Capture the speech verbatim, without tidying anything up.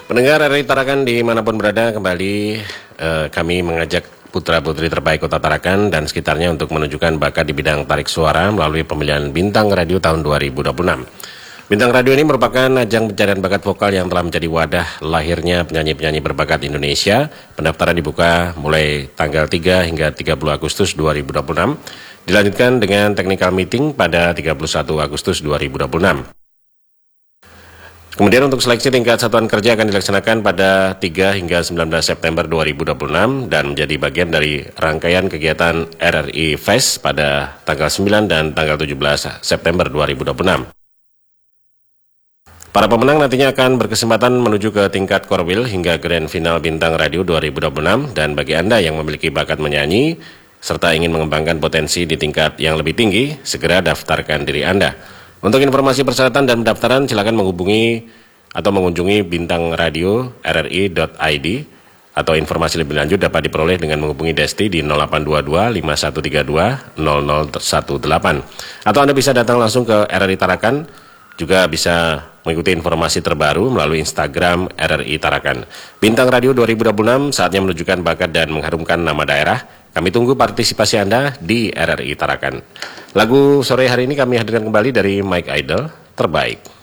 Pendengar R R I Tarakan dimanapun berada, kembali eh, kami mengajak putra-putri terbaik Kota Tarakan dan sekitarnya untuk menunjukkan bakat di bidang tarik suara melalui pemilihan Bintang Radio tahun dua ribu dua puluh enam. Bintang Radio ini merupakan ajang pencarian bakat vokal yang telah menjadi wadah lahirnya penyanyi-penyanyi berbakat Indonesia. Pendaftaran dibuka mulai tanggal tiga hingga tiga puluh Agustus dua ribu dua puluh enam. Dilanjutkan dengan technical meeting pada tiga puluh satu Agustus dua ribu dua puluh enam. Kemudian untuk seleksi tingkat satuan kerja akan dilaksanakan pada tiga hingga sembilan belas September dua ribu dua puluh enam dan menjadi bagian dari rangkaian kegiatan R R I Fest pada tanggal sembilan dan tanggal tujuh belas September dua ribu dua puluh enam. Para pemenang nantinya akan berkesempatan menuju ke tingkat korwil hingga grand final Bintang Radio dua ribu dua puluh enam, dan bagi Anda yang memiliki bakat menyanyi serta ingin mengembangkan potensi di tingkat yang lebih tinggi, segera daftarkan diri Anda. Untuk informasi persyaratan dan pendaftaran silakan menghubungi atau mengunjungi bintang radio r r i dot i d atau informasi lebih lanjut dapat diperoleh dengan menghubungi Desti di nol delapan dua dua lima satu tiga dua nol nol satu delapan, atau Anda bisa datang langsung ke R R I Tarakan, juga bisa mengikuti informasi terbaru melalui Instagram R R I Tarakan. Bintang Radio dua ribu dua puluh enam saatnya menunjukkan bakat dan mengharumkan nama daerah. Kami tunggu partisipasi Anda di R R I Tarakan. Lagu sore hari ini kami hadirkan kembali dari Mike Idol, Terbaik.